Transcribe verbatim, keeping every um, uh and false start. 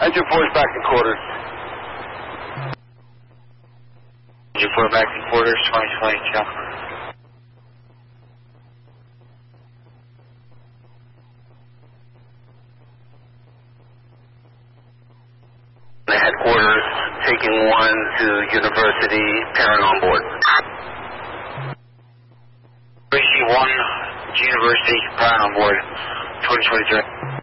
Engine four is back in quarters. Engine four back in quarters, twenty twenty, jump. The headquarters, taking one to University, parent on board. Three C one, University, parent on board, twenty twenty-three.